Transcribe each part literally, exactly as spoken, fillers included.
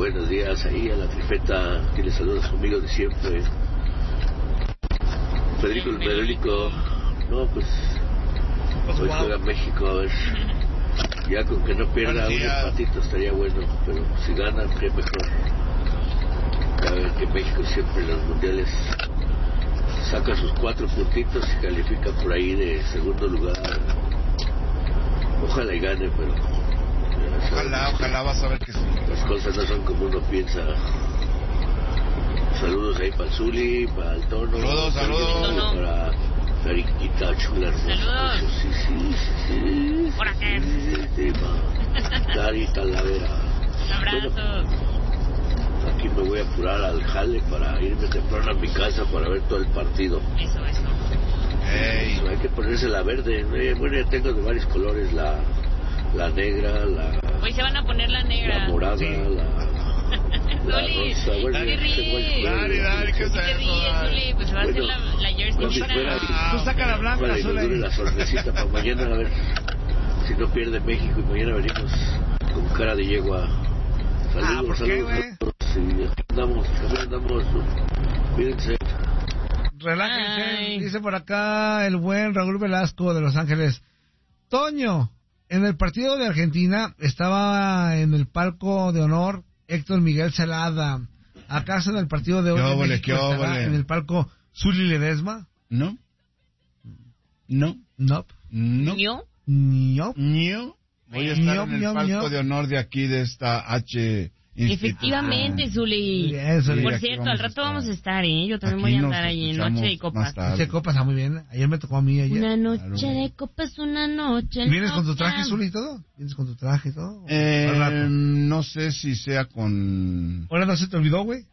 buenos días ahí a la trifeta, que les saluda a su amigo de siempre, Federico el Federico. No, pues hoy juega México, a ver, ya con que no pierda un empatito estaría bueno, pero si gana, qué mejor. A ver que México siempre en los mundiales saca sus cuatro puntitos y califica por ahí de segundo lugar. Ojalá y gane, pero ojalá, ojalá, vas a ver que sí. Las cosas no son como uno piensa. Saludos ahí para el Zuli, para el Tono. Saludos, saludos. Para Fariquita Chula. Saludos. Sí, sí, sí, sí. Por acá. Sí, Cari Talavera. Abrazos. Bueno, aquí me voy a apurar al jale para irme temprano a mi casa para ver todo el partido. Eso, eso. Hey. Hay que ponerse la verde. Bueno, ya tengo de varios colores, la, la negra, la... Hoy se van a poner la negra. La morada, sí. la... La Zuli, rosa, bueno, ¿qué ríes? Dale, dale, ¿qué es eso? ¿Qué ríes, Zuli? Pues se va a hacer Bueno, la, la jersey si negra. fuera, Tú saca la blanca, para que nos dure la sorpresita para mañana, a ver si no pierde México y mañana venimos con cara de yegua. Saludos, ah, ¿por qué, güey? Sí, aquí andamos, aquí andamos. Cuídense. Relájense. Ay. Dice por acá el buen Raúl Velasco de Los Ángeles. Toño, en el partido de Argentina estaba en el palco de honor Héctor Miguel Celada. ¿Acaso en el partido de hoy de óvole, México estará óvole. en el palco Zuli Ledesma? No. No. No. No. ¿Yo? No. No. Voy a estar Ño, en el ño, palco ño. de honor de aquí, de esta H. Efectivamente, Zuli. Bien, Zuli. Por aquí cierto, vamos al a rato estar. vamos a estar, ¿eh? Yo también Aquí voy a nos andar ahí en escuchamos Noche de más Copas. tarde. Ese copa está muy bien. Ayer me tocó a mí ayer. Una noche Claro. de copas, una noche. ¿Y ¿Vienes con tu loca. traje, Zuli, y todo? ¿Vienes con tu traje y todo? Eh, Al rato. no sé si sea con... ¿Ahora no se te olvidó, güey?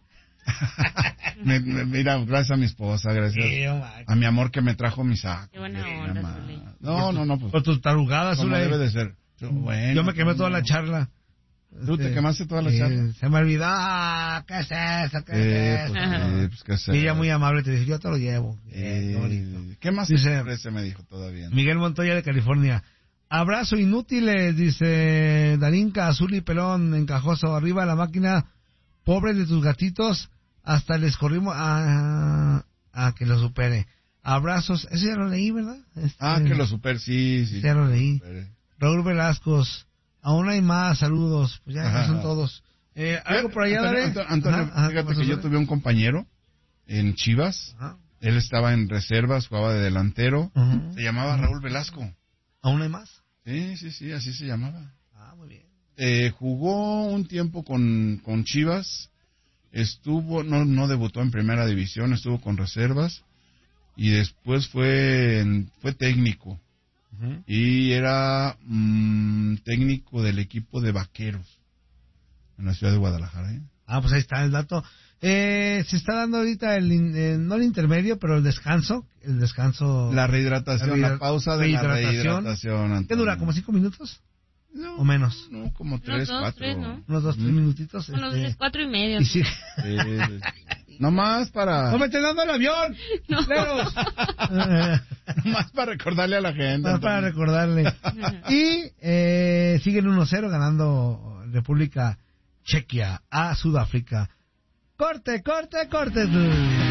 me, me- mira, gracias a mi esposa, gracias Sí, hombre. a mi amor que me trajo mi saco. Qué buena Mira, onda, ma. Zuli. No, no, no, pues Por tus tarugadas, como Zuli. debe de ser. Yo, bueno, Yo me quemé toda no. la charla. ¿Tú te Este, quemaste toda la sí, charla? Se me olvidó. Ah, ¿qué es eso? ¿Qué Eh, es pues, eso? eh, pues, ¿qué sé? Y ella muy amable te dice, yo te lo llevo. Eh, Eh, qué bonito. ¿Qué más Dice- te ofrece? Me dijo todavía. Miguel Montoya de California. Abrazo inútiles, dice Darinka, Azul y Pelón, encajoso. Arriba la máquina, pobre de tus gatitos, hasta les corrimos a, a que lo supere. Abrazos, eso ya lo leí, ¿verdad? Este, Ah, que lo super, sí, sí. Ya lo leí. Supere. Raúl Velasco, aún hay más, saludos. Pues ya, ya Ajá. son todos. Eh, ¿Algo por allá, Antonio, Dare? Antonio, Antonio, Ajá, ajá, fíjate ¿qué pasó, que yo Dare? tuve un compañero en Chivas. Ajá. Él estaba en reservas, jugaba de delantero. Ujú. Se llamaba Raúl Velasco. ¿Aún hay más? Sí, sí, sí, así se llamaba. Ah, muy bien. Eh, jugó un tiempo con, con Chivas. Estuvo, no, no debutó en primera división, estuvo con reservas. Y después fue, en- fue técnico. Ujú. Y era mm, técnico del equipo de Vaqueros. En la ciudad de Guadalajara, ¿eh? Ah, pues ahí está el dato. Eh, se está dando ahorita el, in- eh, no el intermedio, pero el descanso. El descanso. La rehidratación, La la, pausa de la rehidratación. rehidratación. ¿Qué Antonio. dura? ¿Como cinco minutos? No, ¿O menos? No, como tres, dos, cuatro. tres, ¿no? Unos dos, tres Mm. minutitos. Unos este, tres, cuatro y medio. y sí. Eh, nomás para... ¡No me estén dando el avión! No. ¡Leros! Nomás para recordarle a la gente. Más para Antonio. recordarle. Y eh, siguen uno cero ganando República Chequia a Sudáfrica. ¡Corte, corte, corte! Tú.